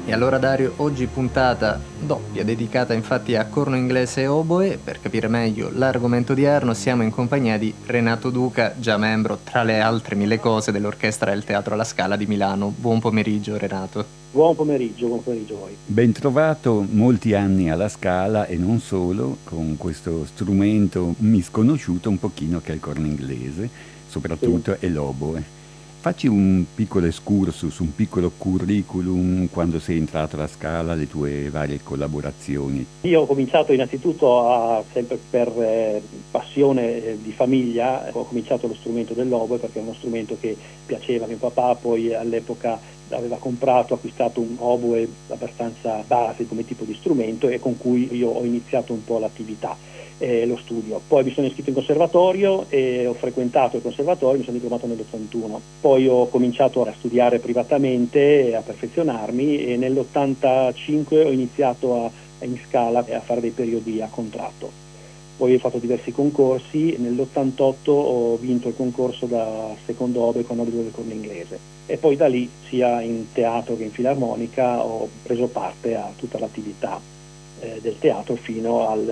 E allora Dario, oggi puntata doppia dedicata infatti a corno inglese e oboe. Per capire meglio l'argomento odierno siamo in compagnia di Renato Duca, già membro tra le altre mille cose dell'Orchestra del Teatro alla Scala di Milano. Buon pomeriggio Renato. Buon pomeriggio a voi. Ben trovato, molti anni alla Scala e non solo, con questo strumento misconosciuto un pochino che è il corno inglese, Sì. soprattutto e l'oboe. Facci un piccolo excursus, un piccolo curriculum quando sei entrato alla Scala, le tue varie collaborazioni. Io ho cominciato innanzitutto sempre per passione di famiglia, ho cominciato lo strumento dell'oboe perché è uno strumento che piaceva a mio papà, poi all'epoca aveva acquistato un oboe abbastanza base come tipo di strumento e con cui io ho iniziato un po' l'attività. Lo studio. Poi mi sono iscritto in conservatorio e ho frequentato il conservatorio, mi sono diplomato nell'81. Poi ho cominciato a studiare privatamente e a perfezionarmi e nell'85 ho iniziato in Scala a fare dei periodi a contratto. Poi ho fatto diversi concorsi, nell'88 ho vinto il concorso da secondo oboe con obbligo del corno inglese e poi da lì sia in teatro che in filarmonica ho preso parte a tutta l'attività del teatro fino al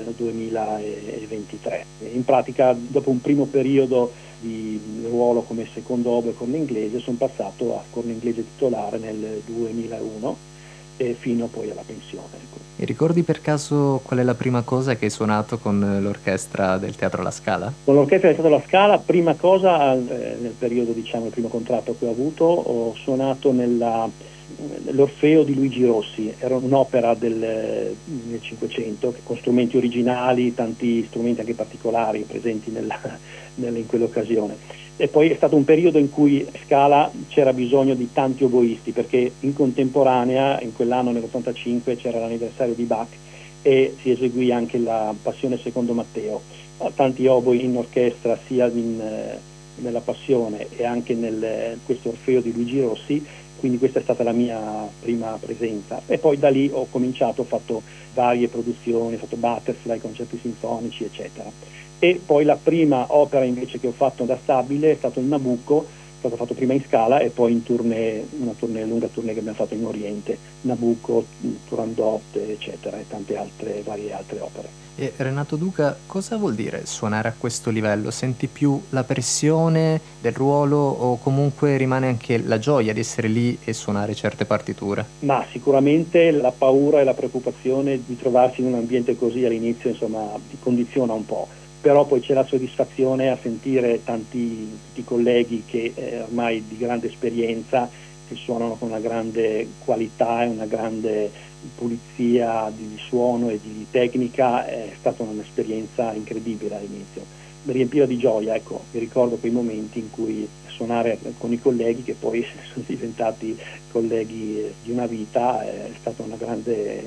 2023. In pratica, dopo un primo periodo di ruolo come secondo oboe corno inglese, sono passato a corno inglese titolare nel 2001 e fino poi alla pensione. Ecco. E ricordi per caso qual è la prima cosa che hai suonato con l'Orchestra del Teatro alla Scala? Con l'orchestra del Teatro alla Scala, prima cosa, nel periodo, diciamo, il primo contratto che ho avuto, ho suonato l'Orfeo di Luigi Rossi, era un'opera del 500 con strumenti originali, tanti strumenti anche particolari presenti in quell'occasione. E poi è stato un periodo in cui a Scala c'era bisogno di tanti oboisti, perché in contemporanea, in quell'anno nell'85 c'era l'anniversario di Bach e si eseguì anche la Passione secondo Matteo. Tanti oboi in orchestra sia nella Passione e anche questo Orfeo di Luigi Rossi, quindi questa è stata la mia prima presenza e poi da lì ho cominciato, ho fatto varie produzioni, ho fatto Butterfly, concerti sinfonici eccetera e poi la prima opera invece che ho fatto da stabile è stato il Nabucco, è stato fatto prima in Scala e poi in tournée, lunga tournée che abbiamo fatto in Oriente, Nabucco, Turandot eccetera e tante altre, varie altre opere. E Renato Duca, cosa vuol dire suonare a questo livello? Senti più la pressione del ruolo o comunque rimane anche la gioia di essere lì e suonare certe partiture? Ma sicuramente la paura e la preoccupazione di trovarsi in un ambiente così all'inizio, insomma, ti condiziona un po', però poi c'è la soddisfazione a sentire tutti colleghi che ormai di grande esperienza, che suonano con una grande qualità e una grande pulizia di suono e di tecnica, è stata un'esperienza incredibile all'inizio. Mi riempiva di gioia, ecco, mi ricordo quei momenti in cui suonare con i colleghi che poi sono diventati colleghi di una vita, è stata una grande